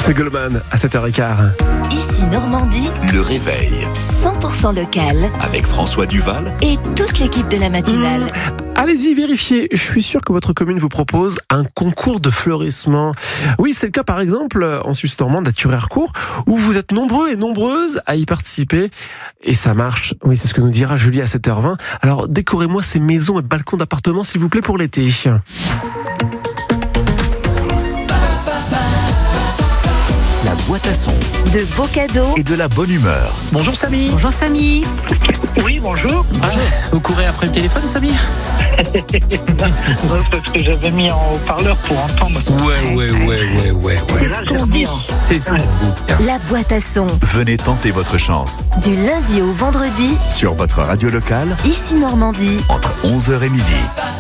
C'est Goldman à 7h15. Ici Normandie, Le réveil 100% local avec François Duval. et toute l'équipe de la matinale. Allez-y, vérifiez. Je suis sûr que votre commune vous propose un concours de fleurissement. Oui, c'est le cas par exemple en Suisse normande à Thury-Harcourt où vous êtes nombreux et nombreuses à y participer. Et ça marche. Oui, c'est ce que nous dira Julie à 7h20. Alors décorez-moi ces maisons et balcons d'appartements s'il vous plaît pour l'été. La boîte à son De beaux cadeaux, et de la bonne humeur. Bonjour Samy. bonjour Samy. Oui, bonjour. Vous courez après le téléphone Samy? Non, parce que j'avais mis en haut-parleur pour entendre. Ouais. C'est Là, ce j'ai qu'on remis dit. C'est ça. La boîte à son, Venez tenter votre chance du lundi au vendredi, sur votre radio locale ici Normandie. entre 11h et midi.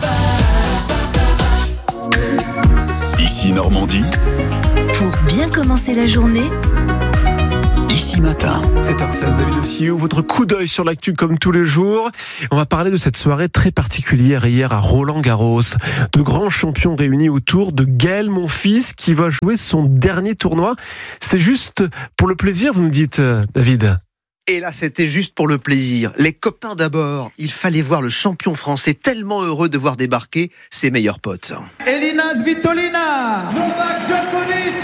Ici Normandie, Pour bien commencer la journée, ici matin. 7h16, David Obsiou, votre coup d'œil sur l'actu comme tous les jours. On va parler de cette soirée très particulière hier à Roland-Garros. De grands champions réunis autour de Gaël Monfils qui va jouer son dernier tournoi. C'était juste pour le plaisir, vous nous dites, David? Et là, c'était juste pour le plaisir. Les copains d'abord. Il fallait voir le champion français tellement heureux de voir débarquer ses meilleurs potes. Elina Svitolina, Novak Djokovic,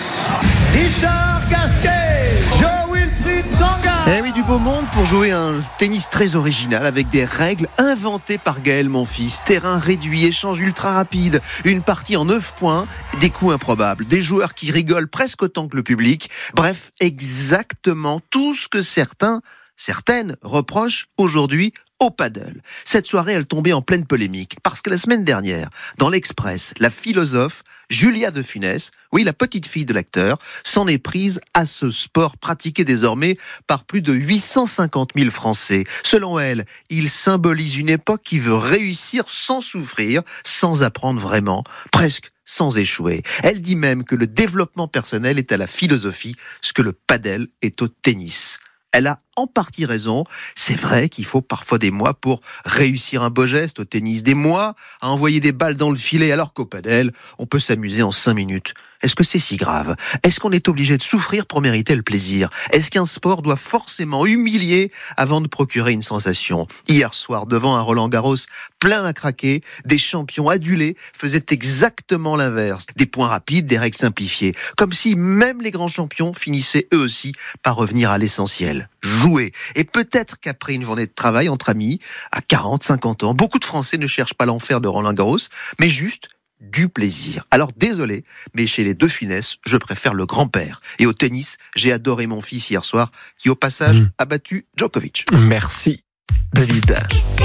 Richard Gasquet, Jo-Wilfried Tsonga. Eh oui, du beau monde pour jouer un tennis très original avec des règles inventées par Gaël Monfils. Terrain réduit, échange ultra rapide, une partie en 9 points, des coups improbables, des joueurs qui rigolent presque autant que le public. Bref, exactement tout ce que certaines reprochent aujourd'hui au paddle. Cette soirée, elle tombait en pleine polémique parce que la semaine dernière, dans l'Express, la philosophe Julia de Funès, oui, la petite fille de l'acteur, s'en est prise à ce sport pratiqué désormais par plus de 850 000 Français. Selon elle, il symbolise une époque qui veut réussir sans souffrir, sans apprendre vraiment, presque sans échouer. Elle dit même que le développement personnel est à la philosophie, ce que le paddle est au tennis. Elle a en partie raison. C'est vrai qu'il faut parfois des mois pour réussir un beau geste au tennis, des mois à envoyer des balles dans le filet, alors qu'au padel, on peut s'amuser en 5 minutes. Est-ce que c'est si grave? Est-ce qu'on est obligé de souffrir pour mériter le plaisir? Est-ce qu'un sport doit forcément humilier avant de procurer une sensation? Hier soir, devant un Roland-Garros plein à craquer, des champions adulés faisaient exactement l'inverse. Des points rapides, des règles simplifiées. Comme si même les grands champions finissaient eux aussi par revenir à l'essentiel. Jouer. Et peut-être qu'après une journée de travail entre amis, à 40, 50 ans, beaucoup de Français ne cherchent pas l'enfer de Roland-Garros, mais juste du plaisir. Alors désolé, mais chez les deux Funès, je préfère le grand-père. Et au tennis, j'ai adoré mon fils hier soir, qui au passage a battu Djokovic. Merci, David.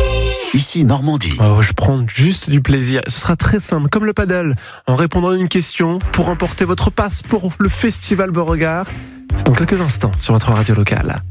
Ici Normandie. Oh, je prends juste du plaisir. Ce sera très simple, comme le paddle. En répondant à une question, pour emporter votre passe pour le festival Beauregard. C'est dans quelques instants sur votre radio locale.